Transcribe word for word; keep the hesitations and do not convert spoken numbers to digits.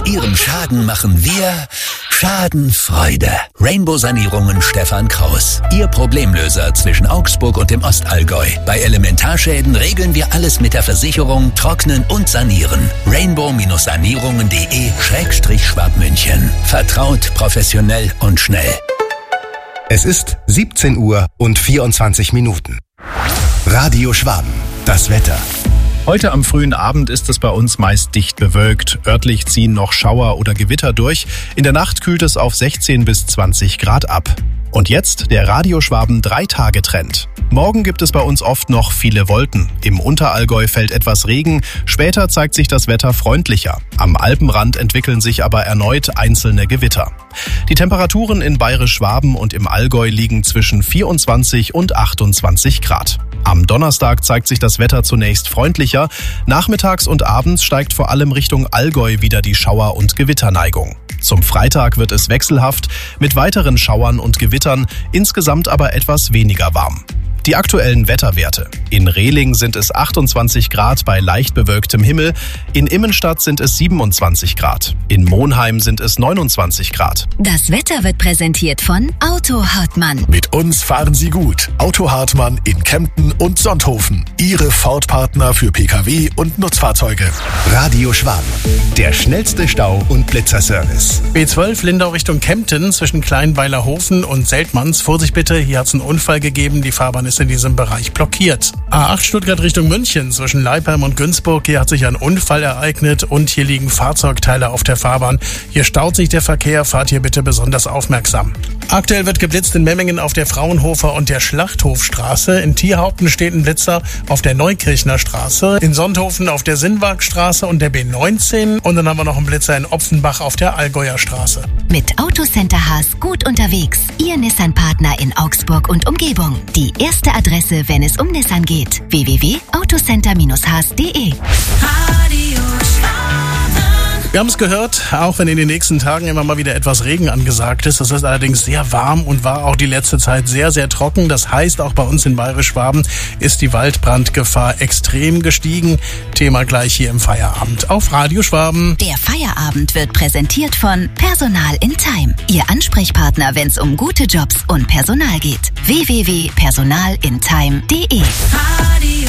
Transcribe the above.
Aus Ihrem Schaden machen wir Schadenfreude. Rainbow Sanierungen Stefan Kraus. Ihr Problemlöser zwischen Augsburg und dem Ostallgäu. Bei Elementarschäden regeln wir alles mit der Versicherung, trocknen und sanieren. rainbow sanierungen punkt de Schrägstrich Schwabmünchen. Vertraut, professionell und schnell. Es ist siebzehn Uhr und vierundzwanzig Minuten. Radio Schwaben, das Wetter. Heute am frühen Abend ist es bei uns meist dicht bewölkt. Örtlich ziehen noch Schauer oder Gewitter durch. In der Nacht kühlt es auf sechzehn bis zwanzig Grad ab. Und jetzt der Radio Schwaben drei Tage Trend. Morgen gibt es bei uns oft noch viele Wolken. Im Unterallgäu fällt etwas Regen. Später zeigt sich das Wetter freundlicher. Am Alpenrand entwickeln sich aber erneut einzelne Gewitter. Die Temperaturen in Bayerisch-Schwaben und im Allgäu liegen zwischen vierundzwanzig und achtundzwanzig Grad. Am Donnerstag zeigt sich das Wetter zunächst freundlicher. Nachmittags und abends steigt vor allem Richtung Allgäu wieder die Schauer- und Gewitterneigung. Zum Freitag wird es wechselhaft mit weiteren Schauern und Gewittern, insgesamt aber etwas weniger warm. Die aktuellen Wetterwerte. In Rehling sind es achtundzwanzig Grad bei leicht bewölktem Himmel, in Immenstadt sind es siebenundzwanzig Grad, in Monheim sind es neunundzwanzig Grad. Das Wetter wird präsentiert von Auto Hartmann. Mit uns fahren Sie gut. Auto Hartmann in Kempten und Sonthofen. Ihre Ford-Partner für Pkw und Nutzfahrzeuge. Radio Schwaben, der schnellste Stau- und Blitzerservice. B zwölf Lindau Richtung Kempten zwischen Kleinweilerhofen und Seltmanns. Vorsicht bitte, hier hat es einen Unfall gegeben, die Fahrbahn ist in diesem Bereich blockiert. A acht Stuttgart Richtung München zwischen Leipheim und Günzburg. Hier hat sich ein Unfall ereignet und hier liegen Fahrzeugteile auf der Fahrbahn. Hier staut sich der Verkehr, fahrt hier bitte besonders aufmerksam. Aktuell wird geblitzt in Memmingen auf der Fraunhofer und der Schlachthofstraße. In Thierhaupten steht ein Blitzer auf der Neukirchner Straße. In Sonthofen auf der Sinnwagstraße und der B neunzehn. Und dann haben wir noch einen Blitzer in Opfenbach auf der Allgäuer Straße. Mit Autocenter Haas gut unterwegs. Ihr Nissan-Partner in Augsburg und Umgebung. Die erste Adresse, wenn es um Nissan geht. w w w punkt autocenter haas punkt de. Wir haben es gehört, auch wenn in den nächsten Tagen immer mal wieder etwas Regen angesagt ist. Das ist allerdings sehr warm und war auch die letzte Zeit sehr, sehr trocken. Das heißt, auch bei uns in Bayerisch-Schwaben ist die Waldbrandgefahr extrem gestiegen. Thema gleich hier im Feierabend auf Radio Schwaben. Der Feierabend wird präsentiert von Personal in Time. Ihr Ansprechpartner, wenn es um gute Jobs und Personal geht. w w w punkt personal in time punkt de.